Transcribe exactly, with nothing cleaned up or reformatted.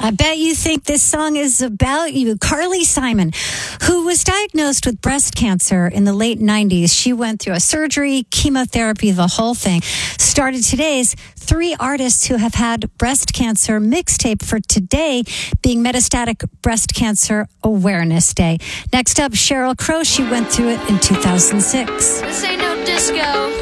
I bet you think this song is about you. Carly Simon, who was diagnosed with breast cancer in the late nineties. She went through a surgery, chemotherapy, the whole thing. Started today's three artists who have had breast cancer mixtape for today being Metastatic Breast Cancer Awareness Day. Next up, Sheryl Crow. She went through it in two thousand six. This ain't no disco.